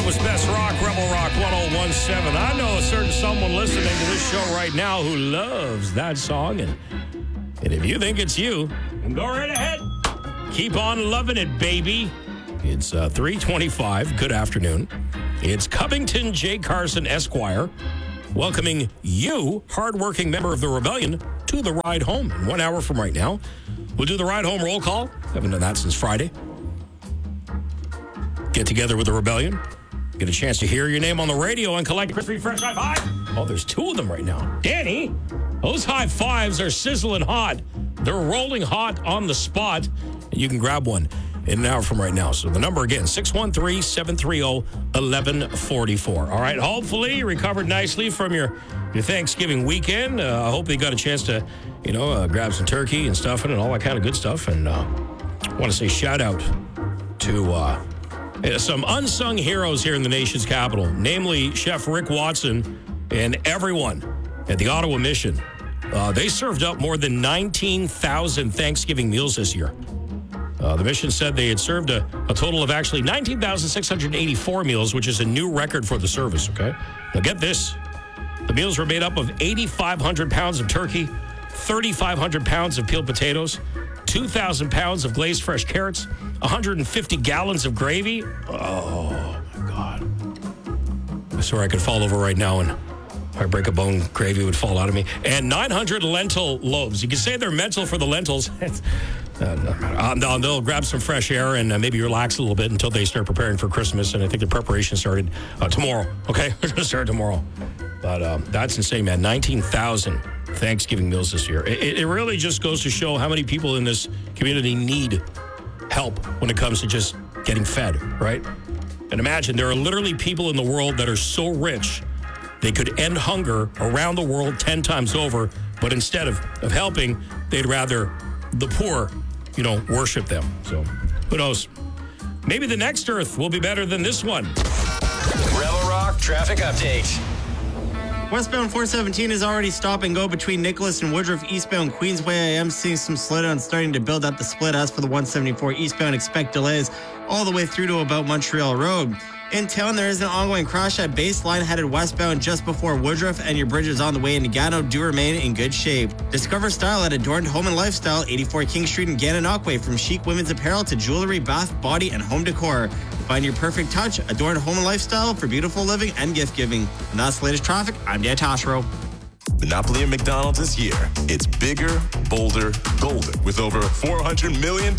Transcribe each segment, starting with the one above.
was Best Rock, Rebel Rock 1017. I know a certain someone listening to this show right now who loves that song. And if you think it's you, then go right ahead. Keep on loving it, baby. It's 3:25. Good afternoon. It's Covington J. Carson Esquire welcoming you, hardworking member of the Rebellion, to the ride home. In 1 hour from right now, we'll do the ride home roll call. Haven't done that since Friday. Get together with the Rebellion. Get a chance to hear your name on the radio and collect a crispy fresh high five. Oh, there's two of them right now. Danny, those high fives are sizzling hot. They're rolling hot on the spot. And you can grab one in an hour from right now. So the number again, 613-730-1144. All right, hopefully you recovered nicely from your Thanksgiving weekend. I hope you got a chance to, grab some turkey and stuffing and all that kind of good stuff. And I want to say shout out to some unsung heroes here in the nation's capital, namely Chef Rick Watson and everyone at the Ottawa Mission. They served up more than 19,000 Thanksgiving meals this year. The mission said they had served a total of actually 19,684 meals, which is a new record for the service, okay? Now get this. The meals were made up of 8,500 pounds of turkey, 3,500 pounds of peeled potatoes, 2,000 pounds of glazed fresh carrots, 150 gallons of gravy. Oh, my God. I swear I could fall over right now and if I break a bone, gravy would fall out of me. And 900 lentil loaves. You can say they're mental for the lentils. They'll grab some fresh air and maybe relax a little bit until they start preparing for Christmas. And I think the preparation started tomorrow. Okay, we're going to start tomorrow. But that's insane, man. 19,000 Thanksgiving meals this year. It really just goes to show how many people in this community need help when it comes to just getting fed, right? And imagine there are literally people in the world that are so rich they could end hunger around the world 10 times over, but instead of helping, they'd rather the poor, worship them. So who knows? Maybe the next Earth will be better than this one. Rebel Rock traffic update. Westbound 417 is already stop and go between Nicholas and Woodruff. Eastbound Queensway, I am seeing some slowdown starting to build up the split. As for the 174 eastbound, expect delays all the way through to about Montreal Road. In town, there is an ongoing crash at Baseline headed westbound just before Woodruff, and your bridges on the way into Gatineau do remain in good shape. Discover style at Adorned Home and Lifestyle, 84 King Street in Gananoque. From chic women's apparel to jewelry, bath, body, and home decor. Find your perfect touch, Adorned Home and Lifestyle, for beautiful living and gift giving. And that's the latest traffic. I'm Dan Toshro. Monopoly at McDonald's is here. It's bigger, bolder, golden, with over $400 million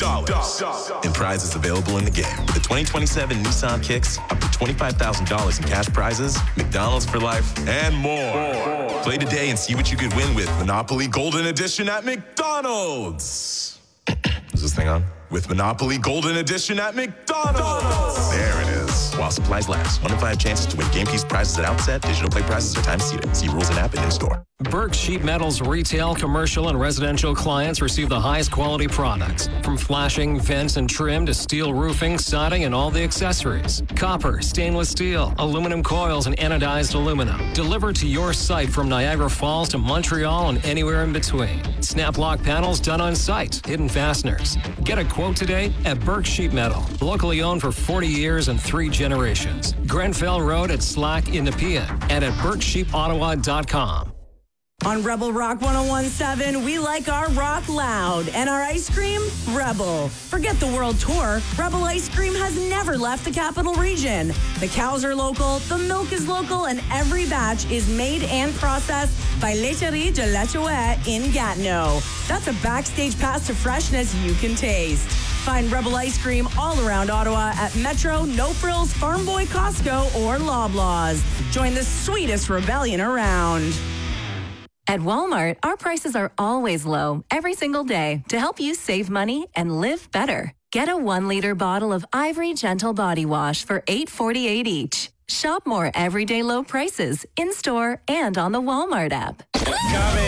in prizes available in the game. With the 2027 Nissan Kicks, up to $25,000 in cash prizes, McDonald's for life, and more. Play today and see what you could win with Monopoly Golden Edition at McDonald's. Is this thing on? With Monopoly Golden Edition at McDonald's. There it is. While supplies last. 1 in 5 chances to win game piece prizes at outset. Digital play prizes are time seated. See rules and app and in-store. Burke Sheet Metal's retail, commercial, and residential clients receive the highest quality products. From flashing, vents, and trim to steel roofing, siding, and all the accessories. Copper, stainless steel, aluminum coils, and anodized aluminum. Delivered to your site from Niagara Falls to Montreal and anywhere in between. Snap lock panels done on site. Hidden fasteners. Get a quote today at Burke Sheet Metal. Locally owned for 40 years and 3 generations. Grenfell Road at Slack in Nepean and at BurkeSheetOttawa.com. On Rebel Rock 1017, we like our rock loud and our ice cream, Rebel. Forget the world tour. Rebel ice cream has never left the capital region. The cows are local, the milk is local, and every batch is made and processed by Laiterie de la Chouette in Gatineau. That's a backstage pass to freshness you can taste. Find Rebel ice cream all around Ottawa at Metro, No Frills, Farm Boy, Costco, or Loblaws. Join the sweetest rebellion around. At Walmart, our prices are always low, every single day, to help you save money and live better. Get a 1-liter bottle of Ivory Gentle Body Wash for $8.48 each. Shop more everyday low prices in-store and on the Walmart app.